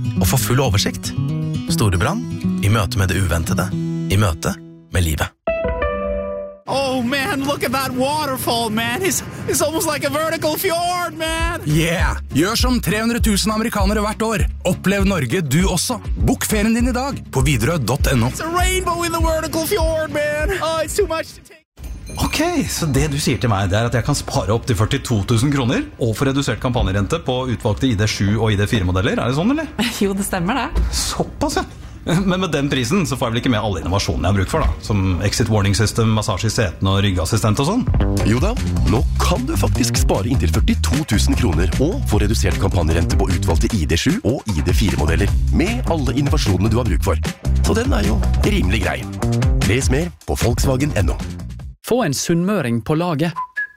og få full oversikt. Storebrand, i møte med det uventede, i møte med livet. Oh man, look at that waterfall, man. It's almost like a vertical fjord, man. Yeah! Gjør som 300 000 amerikanere hvert år. Opplev Norge du også. Bok ferien din i dag på Widerøe.no. It's a rainbow in the vertical fjord, man. Oh, it's too much to take. Ok, så det du sier til meg, det at jeg kan spare opp til 42 000 kroner og få redusert kampanjerente på utvalgte ID7 og ID4-modeller. Er det sånn, eller? Jo, det stemmer det. Såpass, ja. Men med den prisen så får jeg vel ikke med alle innovasjonene jeg har bruk for da, som exit warning system, massasje i seten og ryggassistent og sånn. Jo da, nå kan du faktisk spare inntil 42 000 kroner og få redusert kampanjerente på utvalgte ID7 og ID4-modeller med alle innovasjonene du har bruk for. Så den er jo rimelig grei. Les mer på Volkswagen.no. Få en sunnmøring på laget.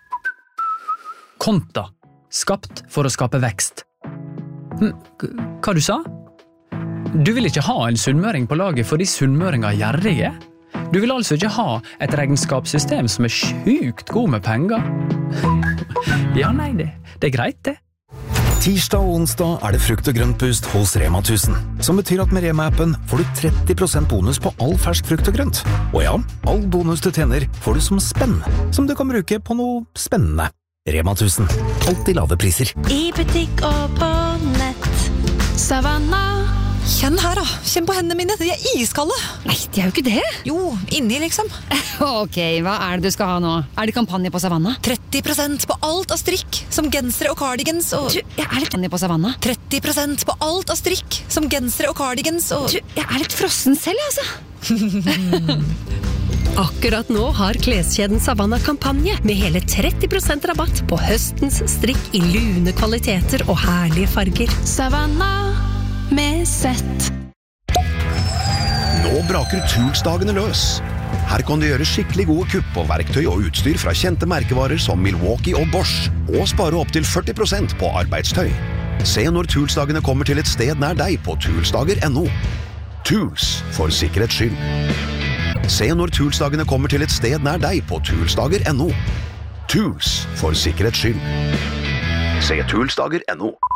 Konta. Skapt for å skape vekst. Hva du sa? Du vil ikke ha en sunnmøring på laget fordi sunnmøringer er gjerrige? Du vil altså ikke ha et regnskapssystem som er sjukt god med penger? Ja, nei, det er greit det. Tirsdag og onsdag er det frukt og grønt boost hos Rema 1000, som betyr at med Rema-appen får du 30% bonus på all fersk frukt og grønt. Og ja, all bonus du tjener får du som spenn, som du kan bruke på noe spennende. Rema 1000, alltid lave priser. I butikk og på nett. Savanna. Kjenn her da, kjenn på hendene mine, de er iskalde. Nei, de er jo ikke det. Jo, inni liksom. Ok, hva er det du skal ha nå? Er det kampanje på Savanna? 30% på alt av strikk, som gensere og cardigans og... Du, jeg er litt kampanje på Savanna. 30% på alt av strikk, som gensere og cardigans og... Du, jeg er litt frossen selv, altså. Akkurat nå har kleskjeden Savanna kampanje med hele 30% rabatt på høstens strikk i lune kvaliteter og herlige farger. Savanna med sett. Nå braker Tools-dagene løs. Her kan du gjøre skikkelig gode kupp på verktøy og utstyr fra kjente merkevarer som Milwaukee og Bosch, og spare opp til 40% på arbeidstøy. Se når Tools-dagene kommer til et sted nær deg på toolsdager.no. Tools, for sikkerhets skyld. Se når Tools-dagene kommer til et sted nær deg på toolsdager.no. Tools, for sikkerhets skyld. Se toolsdager.no.